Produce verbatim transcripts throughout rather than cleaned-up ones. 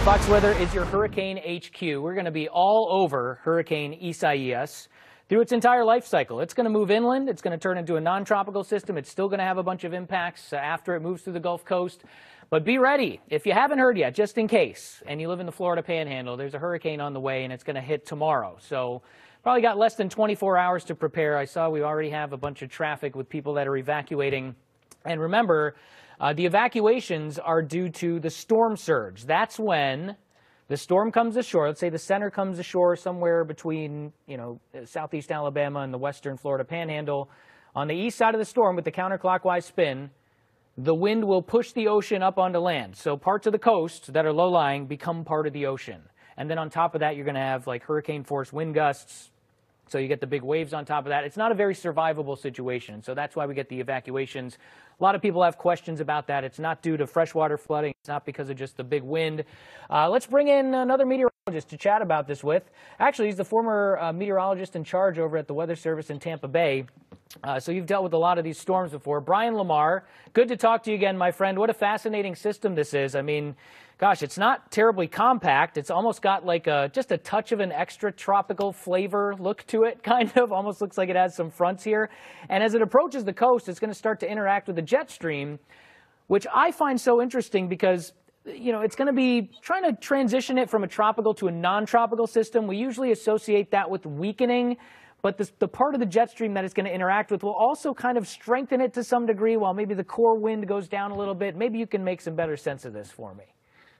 Fox Weather is your Hurricane H Q. We're going to be all over Hurricane Isaias through its entire life cycle. It's going to move inland. It's going to turn into a non-tropical system. It's still going to have a bunch of impacts after it moves through the Gulf Coast. But be ready. If you haven't heard yet, just in case, and you live in the Florida Panhandle, there's a hurricane on the way, and it's going to hit tomorrow. So probably got less than twenty-four hours to prepare. I saw we already have a bunch of traffic with people that are evacuating. And remember, Uh, the evacuations are due to the storm surge. That's when the storm comes ashore. Let's say the center comes ashore somewhere between, you know, southeast Alabama and the western Florida Panhandle. On the east side of the storm with the counterclockwise spin, the wind will push the ocean up onto land. So parts of the coast that are low-lying become part of the ocean. And then on top of that, you're going to have like hurricane-force wind gusts. So you get the big waves on top of that. It's not a very survivable situation. So that's why we get the evacuations. A lot of people have questions about that. It's not due to freshwater flooding. It's not because of just the big wind. Uh, let's bring in another meteorologist to chat about this with. Actually, he's the former uh, meteorologist in charge over at the Weather Service in Tampa Bay. Uh, so you've dealt with a lot of these storms before. Brian Lamar, good to talk to you again, my friend. What a fascinating system this is. I mean, gosh, it's not terribly compact. It's almost got like a, just a touch of an extra tropical flavor look to it, kind of. Almost looks like it has some fronts here. And as it approaches the coast, it's going to start to interact with the jet stream, which I find so interesting because, you know, it's going to be trying to transition it from a tropical to a non-tropical system. We usually associate that with weakening. But this, the part of the jet stream that it's going to interact with will also kind of strengthen it to some degree while maybe the core wind goes down a little bit. Maybe you can make some better sense of this for me.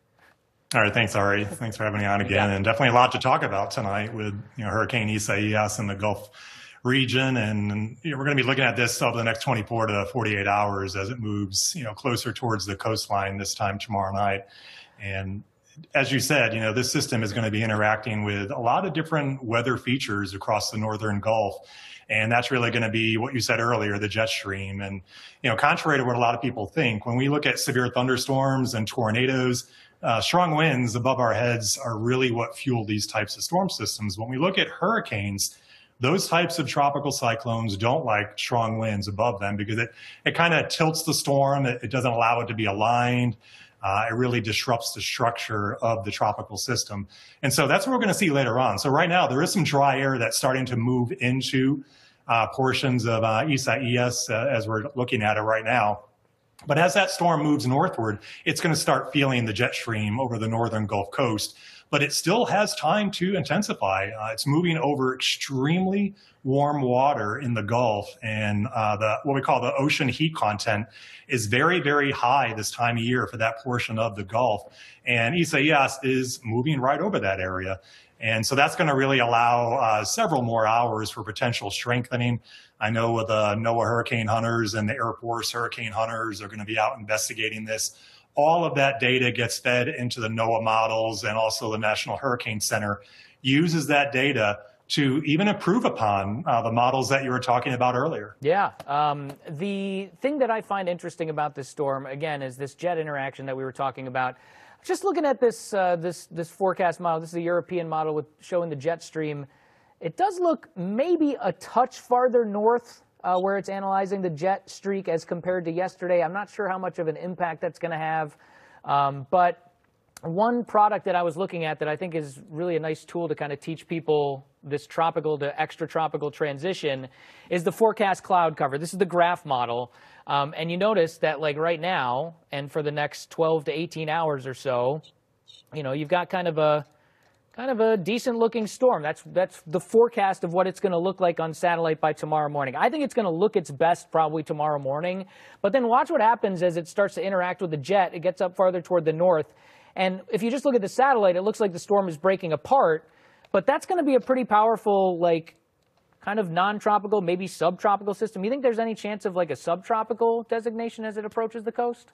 All right, thanks, Ari. Thanks for having me on again. Yeah. And definitely a lot to talk about tonight with, you know, Hurricane Isaias in the Gulf region. And you know, we're going to be looking at this over the next twenty-four to forty-eight hours as it moves, you know, closer towards the coastline this time tomorrow night. And as you said, you know, this system is going to be interacting with a lot of different weather features across the northern Gulf. And that's really going to be what you said earlier, the jet stream. And, you know, contrary to what a lot of people think, when we look at severe thunderstorms and tornadoes, uh, strong winds above our heads are really what fuel these types of storm systems. When we look at hurricanes, those types of tropical cyclones don't like strong winds above them because it, it kind of tilts the storm. It, it doesn't allow it to be aligned. Uh, it really disrupts the structure of the tropical system. And so that's what we're going to see later on. So right now, there is some dry air that's starting to move into uh, portions of uh, Isaias uh, as we're looking at it right now. But as that storm moves northward, it's going to start feeling the jet stream over the northern Gulf Coast. But it still has time to intensify. Uh, it's moving over extremely warm water in the Gulf, and uh, the what we call the ocean heat content is very, very high this time of year for that portion of the Gulf. And Isaias is moving right over that area. And so that's going to really allow uh, several more hours for potential strengthening. I know with the NOAA hurricane hunters and the Air Force hurricane hunters are going to be out investigating this. All of that data gets fed into the NOAA models, and also the National Hurricane Center uses that data to even improve upon uh, the models that you were talking about earlier. Yeah. Um, the thing that I find interesting about this storm, again, is this jet interaction that we were talking about. Just looking at this, uh, this, this forecast model, this is a European model with showing the jet stream. It does look maybe a touch farther north Uh, where it's analyzing the jet streak as compared to yesterday. I'm not sure how much of an impact that's going to have. Um, but one product that I was looking at that I think is really a nice tool to kind of teach people this tropical to extratropical transition is the forecast cloud cover. This is the graph model. Um, and you notice that like right now and for the next twelve to eighteen hours or so, you know, you've got kind of a Kind of a decent-looking storm. That's that's the forecast of what it's going to look like on satellite by tomorrow morning. I think it's going to look its best probably tomorrow morning. But then watch what happens as it starts to interact with the jet. It gets up farther toward the north. And if you just look at the satellite, it looks like the storm is breaking apart. But that's going to be a pretty powerful, like, kind of non-tropical, maybe subtropical system. You think there's any chance of, like, a subtropical designation as it approaches the coast?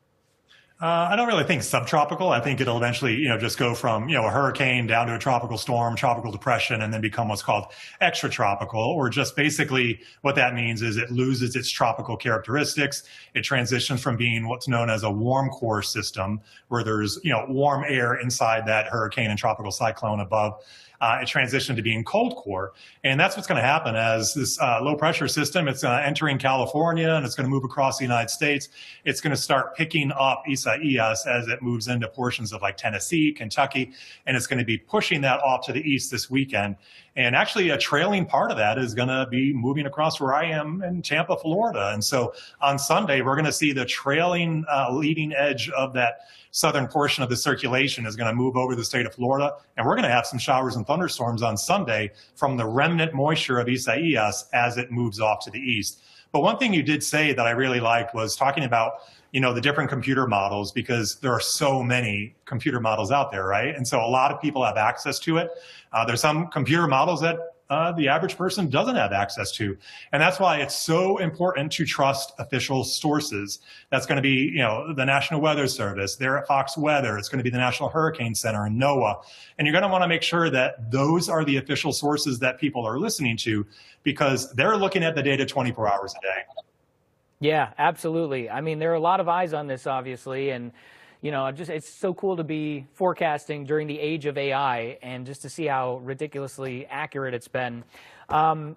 Uh, I don't really think subtropical. I think it'll eventually, you know, just go from, you know, a hurricane down to a tropical storm, tropical depression, and then become what's called extratropical, or just basically what that means is it loses its tropical characteristics. It transitions from being what's known as a warm core system, where there's, you know, warm air inside that hurricane and tropical cyclone above. Uh, it transitioned to being cold core. And that's what's going to happen as this uh, low pressure system, it's uh, entering California and it's going to move across the United States. It's going to start picking up Isaias as it moves into portions of like Tennessee, Kentucky, and it's going to be pushing that off to the east this weekend. And actually a trailing part of that is going to be moving across where I am in Tampa, Florida. And so on Sunday, we're going to see the trailing uh, leading edge of that southern portion of the circulation is going to move over the state of Florida. And we're going to have some showers and thunderstorms on Sunday from the remnant moisture of Isaias as it moves off to the east. But one thing you did say that I really liked was talking about, you know, the different computer models, because there are so many computer models out there, right? And so a lot of people have access to it. Uh, there's some computer models that uh, the average person doesn't have access to. And that's why it's so important to trust official sources. That's going to be, you know, the National Weather Service. They're at Fox Weather. It's going to be the National Hurricane Center and NOAA. And you're going to want to make sure that those are the official sources that people are listening to, because they're looking at the data twenty-four hours a day. Yeah, absolutely. I mean, there are a lot of eyes on this, obviously, and you know, just it's so cool to be forecasting during the age of A I and just to see how ridiculously accurate it's been. Um,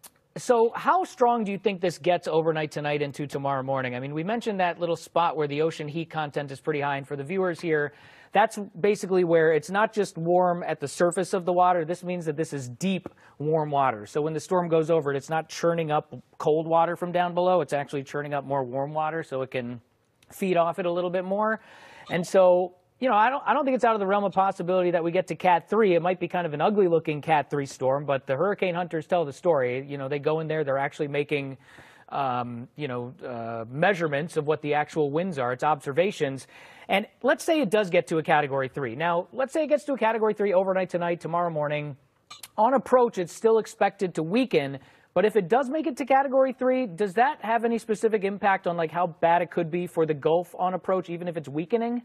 so how strong do you think this gets overnight tonight into tomorrow morning? I mean, we mentioned that little spot where the ocean heat content is pretty high, and for the viewers here, that's basically where it's not just warm at the surface of the water. This means that this is deep, warm water. So when the storm goes over it, it's not churning up cold water from down below. It's actually churning up more warm water so it can feed off it a little bit more. And so, you know, I don't, I don't think it's out of the realm of possibility that we get to Cat three. It might be kind of an ugly-looking Cat three storm, but the hurricane hunters tell the story. You know, they go in there, they're actually making Um, you know, uh, measurements of what the actual winds are. It's observations. And let's say it does get to a Category three. Now, let's say it gets to a Category three overnight tonight, tomorrow morning. On approach, it's still expected to weaken. But if it does make it to Category three, does that have any specific impact on like how bad it could be for the Gulf on approach, even if it's weakening?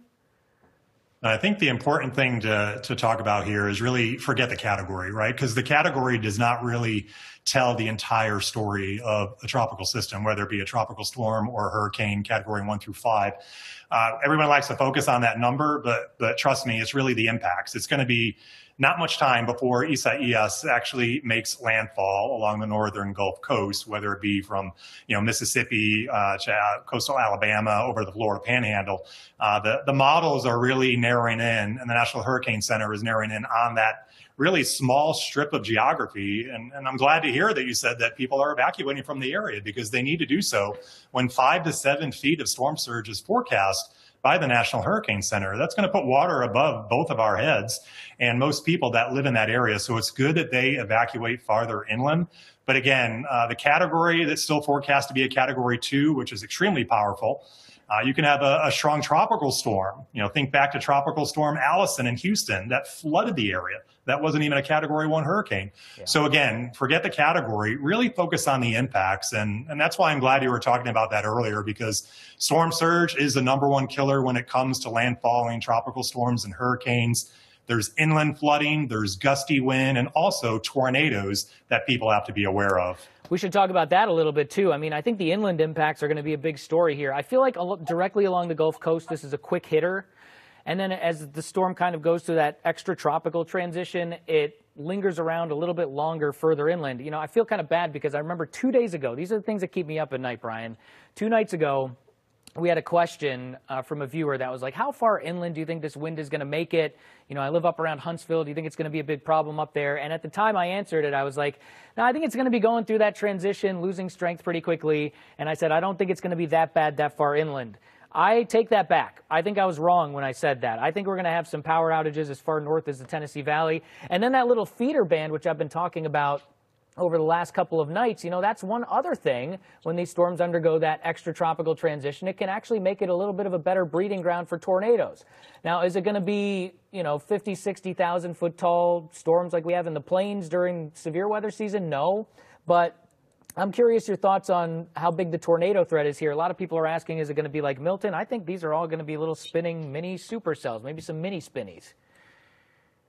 I think the important thing to, to talk about here is really forget the category, right? Because the category does not really tell the entire story of a tropical system, whether it be a tropical storm or a hurricane category one through five. Uh, everyone likes to focus on that number, but, but trust me, it's really the impacts. It's going to be not much time before Isaias actually makes landfall along the northern Gulf Coast, whether it be from, you know, Mississippi uh, to uh, coastal Alabama over the Florida Panhandle. Uh, the, the models are really narrowing in, and the National Hurricane Center is narrowing in on that really small strip of geography. And, and I'm glad to hear that you said that people are evacuating from the area, because they need to do so when five to seven feet of storm surge is forecast by the National Hurricane Center. That's going to put water above both of our heads and most people that live in that area. So it's good that they evacuate farther inland. But again, uh, the category that's still forecast to be a Category two, which is extremely powerful. Uh, you can have a, a strong tropical storm. You know, think back to Tropical Storm Allison in Houston that flooded the area. That wasn't even a Category one hurricane. Yeah. So again, forget the category, really focus on the impacts. And, and that's why I'm glad you were talking about that earlier, because storm surge is the number one killer when it comes to landfalling tropical storms and hurricanes. There's inland flooding, there's gusty wind, and also tornadoes that people have to be aware of. We should talk about that a little bit, too. I mean, I think the inland impacts are going to be a big story here. I feel like directly along the Gulf Coast, this is a quick hitter. And then as the storm kind of goes through that extra tropical transition, it lingers around a little bit longer further inland. You know, I feel kind of bad because I remember two days ago, these are the things that keep me up at night, Brian. Two nights ago, we had a question uh, from a viewer that was like, how far inland do you think this wind is going to make it? You know, I live up around Huntsville. Do you think it's going to be a big problem up there? And at the time I answered it, I was like, no, I think it's going to be going through that transition, losing strength pretty quickly. And I said, I don't think it's going to be that bad that far inland. I take that back. I think I was wrong when I said that. I think we're going to have some power outages as far north as the Tennessee Valley. And then that little feeder band, which I've been talking about over the last couple of nights, you know, that's one other thing. When these storms undergo that extra tropical transition, it can actually make it a little bit of a better breeding ground for tornadoes. Now, is it going to be, you know, fifty, sixty thousand foot tall storms like we have in the plains during severe weather season? No. But I'm curious your thoughts on how big the tornado threat is here. A lot of people are asking, is it going to be like Milton? I think these are all going to be little spinning mini supercells, maybe some mini spinnies.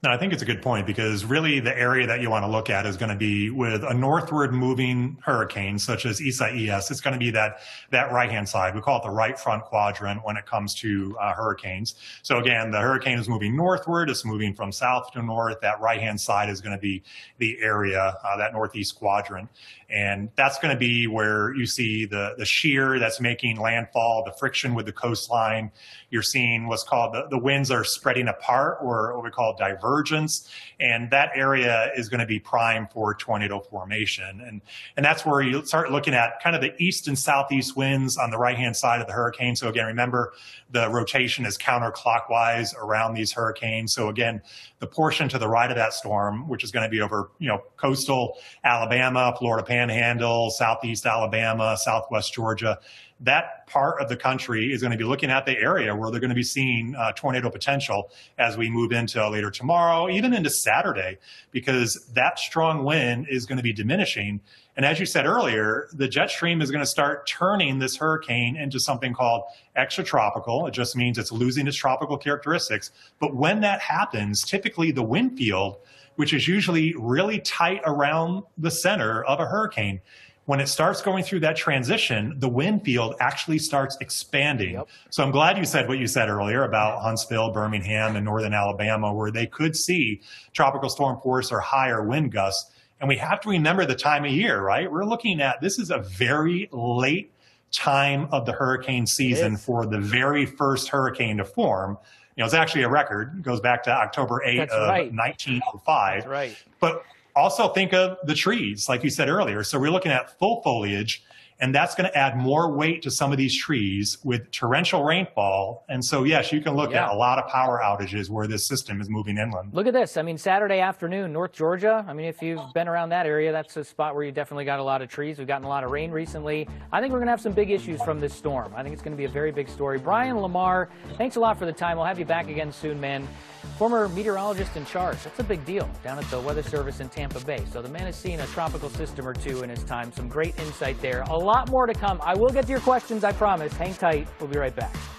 No, I think it's a good point because really the area that you want to look at is going to be with a northward moving hurricane such as Isaias. It's going to be that, that right-hand side. We call it the right front quadrant when it comes to uh, hurricanes. So again, the hurricane is moving northward. It's moving from south to north. That right-hand side is going to be the area, uh, that northeast quadrant. And that's going to be where you see the, the shear that's making landfall, the friction with the coastline. You're seeing what's called the, the winds are spreading apart, or what we call divergence. And that area is going to be prime for tornado formation. And, and that's where you start looking at kind of the east and southeast winds on the right-hand side of the hurricane. So again, remember the rotation is counterclockwise around these hurricanes. So again, the portion to the right of that storm, which is going to be over, you know, coastal Alabama, Florida Panhandle, southeast Alabama, southwest Georgia, that part of the country is going to be looking at the area where they're going to be seeing uh, tornado potential as we move into later tomorrow, even into Saturday, because that strong wind is going to be diminishing. And as you said earlier, the jet stream is going to start turning this hurricane into something called extratropical. It just means it's losing its tropical characteristics. But when that happens, typically the wind field, which is usually really tight around the center of a hurricane, when it starts going through that transition, the wind field actually starts expanding. Yep. So I'm glad you said what you said earlier about Huntsville, Birmingham, and northern Alabama, where they could see tropical storm force or higher wind gusts. And we have to remember the time of year, right? We're looking at, this is a very late time of the hurricane season for the very first hurricane to form. You know, it's actually a record. It goes back to October eighth of right. nineteen oh five. That's right. But also think of the trees, like you said earlier. So we're looking at full foliage, and that's going to add more weight to some of these trees with torrential rainfall. And so, yes, you can look yeah. at a lot of power outages where this system is moving inland. Look at this. I mean, Saturday afternoon, North Georgia. I mean, if you've been around that area, that's a spot where you definitely got a lot of trees. We've gotten a lot of rain recently. I think we're going to have some big issues from this storm. I think it's going to be a very big story. Brian Lamar, thanks a lot for the time. We'll have you back again soon, man. Former meteorologist in charge. That's a big deal down at the Weather Service in Tampa Bay. So the man has seen a tropical system or two in his time. Some great insight there. A lot more to come. I will get to your questions, I promise. Hang tight. We'll be right back.